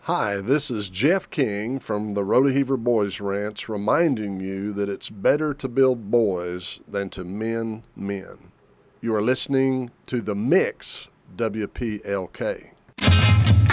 Hi, this is Jeff King from the Rodeheaver Boys Ranch reminding you that it's better to build boys than to mend men. You are listening to The Mix, WPLK.